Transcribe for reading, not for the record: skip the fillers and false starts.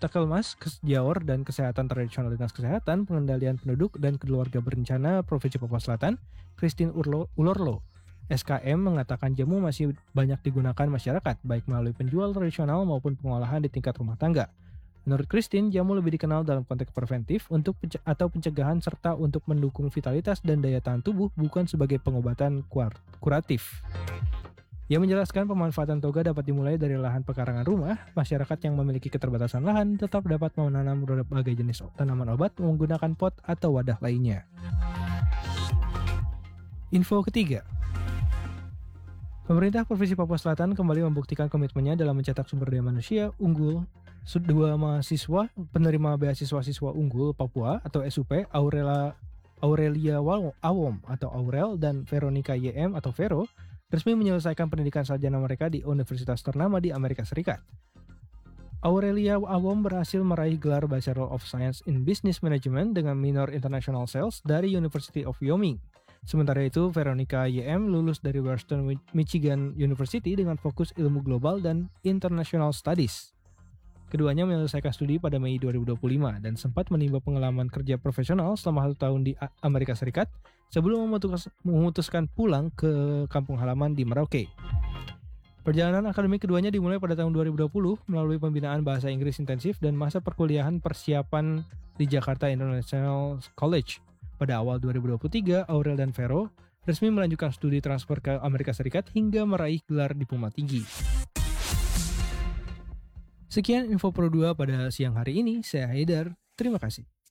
Takelmas, Kesjawar, dan Kesehatan Tradisional Dinas Kesehatan, Pengendalian Penduduk, dan Keluarga Berencana Provinsi Papua Selatan, Christine Ulorlo. SKM mengatakan jamu masih banyak digunakan masyarakat, baik melalui penjual tradisional maupun pengolahan di tingkat rumah tangga. Menurut Christine, jamu lebih dikenal dalam konteks preventif atau pencegahan serta untuk mendukung vitalitas dan daya tahan tubuh, bukan sebagai pengobatan kuratif. Ia menjelaskan pemanfaatan toga dapat dimulai dari lahan pekarangan rumah. Masyarakat yang memiliki keterbatasan lahan tetap dapat menanam berbagai jenis tanaman obat menggunakan pot atau wadah lainnya. Info ketiga. Pemerintah Provinsi Papua Selatan kembali membuktikan komitmennya dalam mencetak sumber daya manusia unggul. Dua mahasiswa penerima beasiswa siswa unggul Papua atau SUP, Aurelia Awom atau Aurel dan Veronica YM atau Vero, resmi menyelesaikan pendidikan sarjana mereka di universitas ternama di Amerika Serikat. Aurelia Awom berhasil meraih gelar Bachelor of Science in Business Management dengan minor International Sales dari University of Wyoming. Sementara itu, Veronica YM lulus dari Western Michigan University dengan fokus ilmu global dan international studies. Keduanya menyelesaikan studi pada Mei 2025 dan sempat menimba pengalaman kerja profesional selama 1 tahun di Amerika Serikat sebelum memutuskan pulang ke kampung halaman di Merauke. Perjalanan akademik keduanya dimulai pada tahun 2020 melalui pembinaan bahasa Inggris intensif dan masa perkuliahan persiapan di Jakarta International College. Pada awal 2023, Aurel dan Vero resmi melanjutkan studi transfer ke Amerika Serikat hingga meraih gelar diploma tinggi. Sekian info Pro 2 pada siang hari ini, saya Haidar, terima kasih.